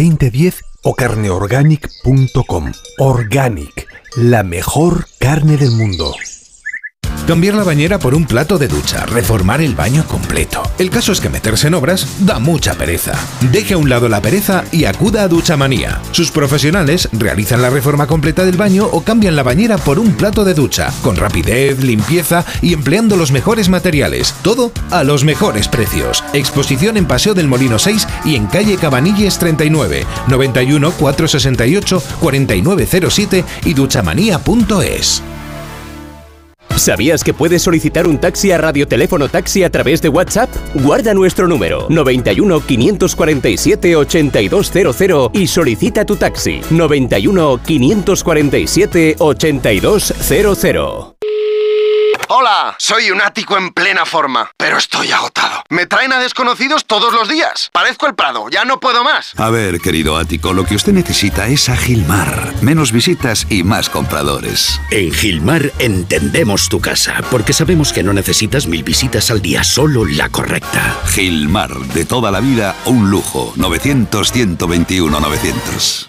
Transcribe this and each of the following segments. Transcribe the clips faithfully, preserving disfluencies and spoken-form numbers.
veinte diez o carneorganic punto com. Organic, la mejor carne del mundo. Cambiar la bañera por un plato de ducha, reformar el baño completo. El caso es que meterse en obras da mucha pereza. Deje a un lado la pereza y acuda a Duchamanía. Sus profesionales realizan la reforma completa del baño o cambian la bañera por un plato de ducha, con rapidez, limpieza y empleando los mejores materiales. Todo a los mejores precios. Exposición en Paseo del Molino seis y en calle Cabanilles treinta y nueve, noventa y uno, cuatrocientos sesenta y ocho, cuarenta y nueve cero siete y duchamanía punto es. ¿Sabías que puedes solicitar un taxi a Radioteléfono Taxi a través de WhatsApp? Guarda nuestro número noventa y uno, quinientos cuarenta y siete, ochenta y dos cero cero y solicita tu taxi noventa y uno, quinientos cuarenta y siete, ochenta y dos cero cero. Hola, soy un ático en plena forma, pero estoy agotado. Me traen a desconocidos todos los días. Parezco el Prado, ya no puedo más. A ver, querido ático, lo que usted necesita es a Gilmar. Menos visitas y más compradores. En Gilmar entendemos tu casa, porque sabemos que no necesitas mil visitas al día, solo la correcta. Gilmar, de toda la vida, un lujo. novecientos, ciento veintiuno, novecientos.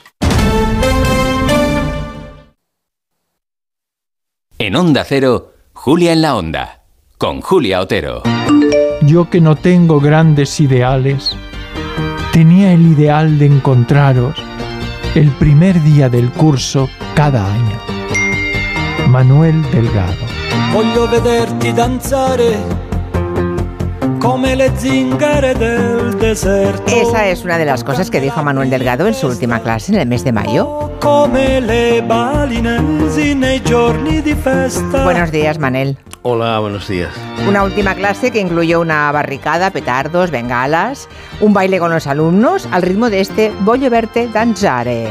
En Onda Cero, Julia en la Onda, con Julia Otero. Yo que no tengo grandes ideales, tenía el ideal de encontraros el primer día del curso cada año. Manuel Delgado. Voglio vederti danzare come le zingare del deserto. Esa es una de las cosas que dijo Manuel Delgado en su última clase en el mes de mayo. Come le balinesi nei giorni di festa. Buenos días, Manel. Hola, buenos días. Una última clase que incluyó una barricada, petardos, bengalas, un baile con los alumnos al ritmo de este Voglio verte danzare.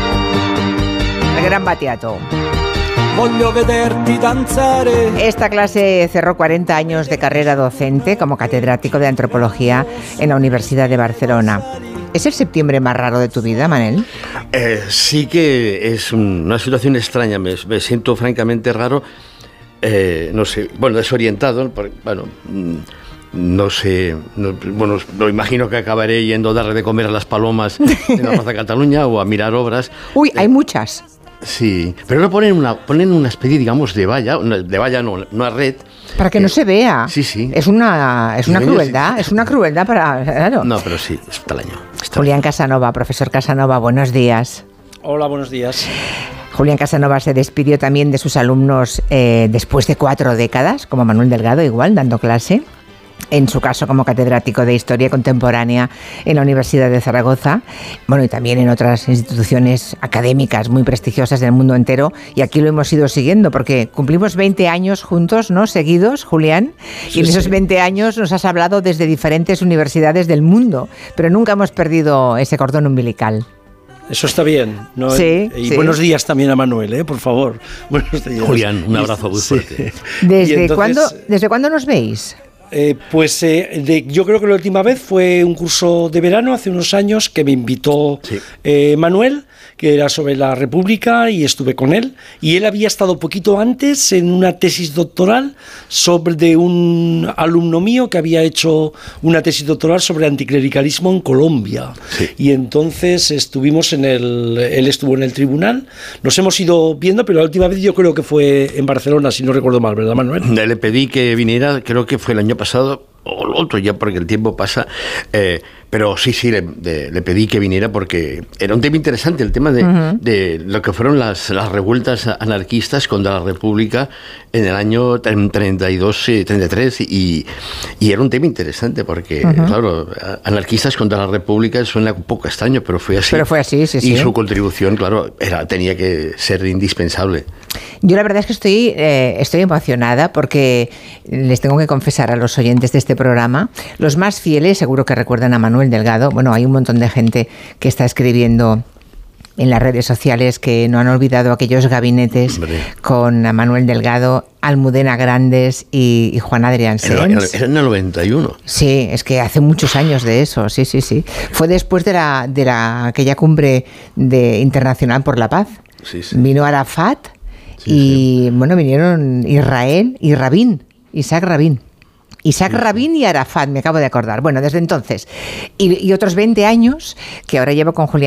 El gran Battiato. Voglio vederti danzare. Esta clase cerró cuarenta años de carrera docente como catedrático de antropología en la Universidad de Barcelona. ¿Es el septiembre más raro de tu vida, Manel? Eh, sí que es un, una situación extraña, me, me siento francamente raro, eh, no sé, bueno, desorientado, porque, bueno, no sé, no, bueno, lo imagino que acabaré yendo a darle de comer a las palomas en la Plaza Cataluña o a mirar obras. Uy, hay muchas. Sí, pero no ponen una, ponen una especie, digamos, de valla, de valla no, una red. Para que eh, no se vea. Sí, sí. Es una, es una crueldad, sí. es una crueldad para... Claro. No, pero sí, es tal año. Julián Casanova, profesor Casanova, buenos días. Hola, buenos días. Julián Casanova se despidió también de sus alumnos eh, después de cuatro décadas, como Manuel Delgado, igual, dando clase. En su caso como catedrático de Historia Contemporánea en la Universidad de Zaragoza, bueno, y también en otras instituciones académicas muy prestigiosas del mundo entero, y aquí lo hemos ido siguiendo porque cumplimos veinte años juntos, ¿no?, seguidos, Julián, sí, y en esos sí. veinte años nos has hablado desde diferentes universidades del mundo, pero nunca hemos perdido ese cordón umbilical. Eso está bien, ¿no? Sí, y sí. buenos días también a Manuel, ¿eh? Por favor. Buenos días. Julián, un abrazo muy fuerte. Sí. ¿Desde, entonces, cuándo, ¿Desde cuándo nos veis? Eh, pues eh, de, yo creo que la última vez fue un curso de verano hace unos años que me invitó sí. eh, Manuel, que era sobre la República, y estuve con él, y él había estado poquito antes en una tesis doctoral sobre de un alumno mío que había hecho una tesis doctoral sobre anticlericalismo en Colombia, sí. y entonces estuvimos en el, él estuvo en el tribunal, nos hemos ido viendo, pero la última vez yo creo que fue en Barcelona, si no recuerdo mal, ¿verdad, Manuel? Le pedí que viniera, creo que fue el año pasado, o el otro ya, porque el tiempo pasa, eh, pero sí, sí, le, de, le pedí que viniera porque era un tema interesante, el tema de, uh-huh. de lo que fueron las, las revueltas anarquistas contra la República en el año treinta y dos, treinta y tres, y, y era un tema interesante porque, uh-huh. claro, anarquistas contra la República suena un poco extraño, pero fue así. Pero fue así, sí, y sí. Y su contribución, claro, era, tenía que ser indispensable. Yo la verdad es que estoy, eh, estoy emocionada porque les tengo que confesar a los oyentes de este programa, los más fieles seguro que recuerdan a Manuel Delgado. Bueno, hay un montón de gente que está escribiendo en las redes sociales que no han olvidado aquellos gabinetes Hombre. con Manuel Delgado, Almudena Grandes y, y Juan Adrián Sens. Era en el noventa y uno. Sí, es que hace muchos años de eso, sí, sí, sí. Fue después de la de la aquella cumbre de Internacional por la Paz. Sí, sí. Vino Arafat sí, y, sí. bueno, vinieron Israel y Rabin, Isaac Rabin. Isaac Rabin y Arafat, me acabo de acordar. Bueno, desde entonces. Y, y otros veinte años que ahora llevo con Julián